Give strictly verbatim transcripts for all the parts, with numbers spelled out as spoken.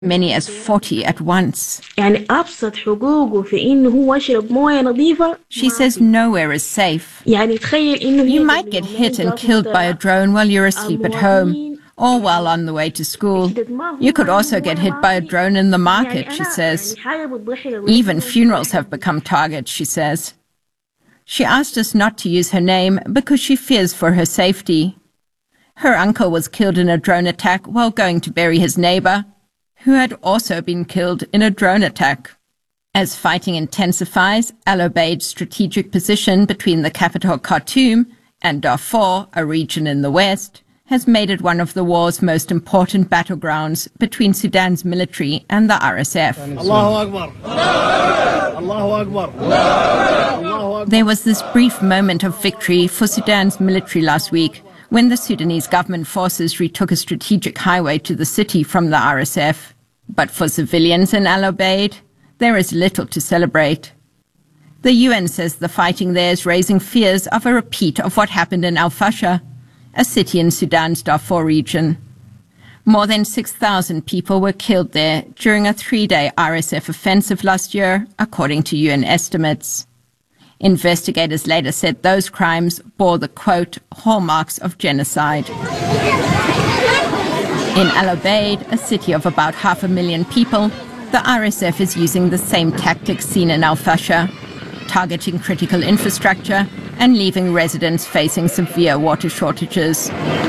many as forty at once. يعني أبسط حقوقه في إنه هو يشرب موية نظيفة. She says nowhere is safe. يعني تخيل إنه You might get hit and killed by a drone while you're asleep at home or while on the way to school. You could also get hit by a drone in the market, she says. Even funerals have become targets, she says. She asked us not to use her name because she fears for her safety. Her uncle was killed in a drone attack while going to bury his neighbor, who had also been killed in a drone attack. As fighting intensifies, Al Obeid's strategic position between the capital Khartoum and Darfur, a region in the west, has made it one of the war's most important battlegrounds between Sudan's military and the R S F. There was this brief moment of victory for Sudan's military last week when the Sudanese government forces retook a strategic highway to the city from the R S F. But for civilians in Al Obeid, there is little to celebrate. The U N says the fighting there is raising fears of a repeat of what happened in Al Fasher, a city in Sudan's Darfur region. More than six thousand people were killed there during a three-day R S F offensive last year, according to U N estimates. Investigators later said those crimes bore the, quote, hallmarks of genocide. In Al Obeid, a city of about half a million people, the R S F is using the same tactics seen in Al Fasher, targeting critical infrastructure and leaving residents facing severe water shortages.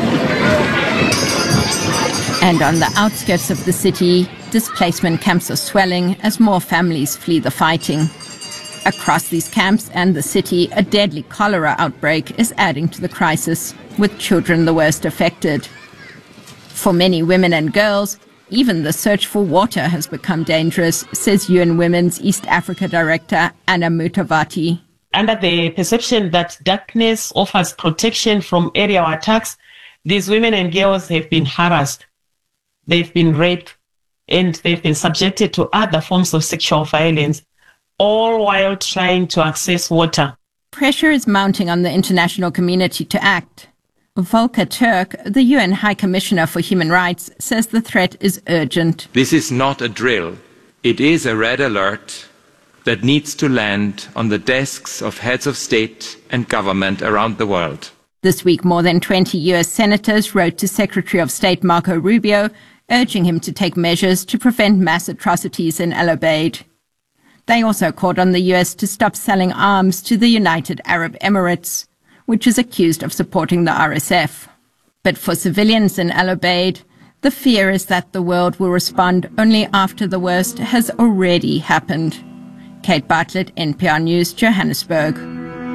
And on the outskirts of the city, displacement camps are swelling as more families flee the fighting. Across these camps and the city, a deadly cholera outbreak is adding to the crisis, with children the worst affected. For many women and girls, even the search for water has become dangerous, says U N Women's East Africa Director Anna Mutavati. Under the perception that darkness offers protection from aerial attacks, these women and girls have been harassed, they've been raped, and they've been subjected to other forms of sexual violence, all while trying to access water. Pressure is mounting on the international community to act. Volker Turk, the U N High Commissioner for Human Rights, says the threat is urgent. This is not a drill. It is a red alert that needs to land on the desks of heads of state and government around the world. This week, more than twenty U S senators wrote to Secretary of State Marco Rubio, urging him to take measures to prevent mass atrocities in Al Obeid. They also called on the U S to stop selling arms to the United Arab Emirates, which is accused of supporting the R S F. But for civilians in Al Obeid, the fear is that the world will respond only after the worst has already happened. Kate Bartlett, N P R News, Johannesburg.